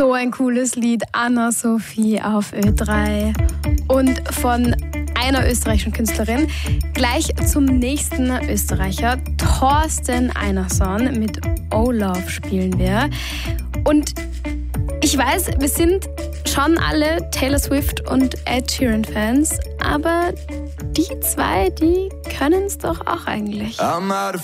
So ein cooles Lied, Anna-Sophie auf Ö3 und von einer österreichischen Künstlerin. Gleich zum nächsten Österreicher, Thorsten Einarsson mit Oh Love spielen wir. Und ich weiß, wir sind schon alle Taylor Swift und Ed Sheeran Fans, aber die zwei, die können es doch auch eigentlich.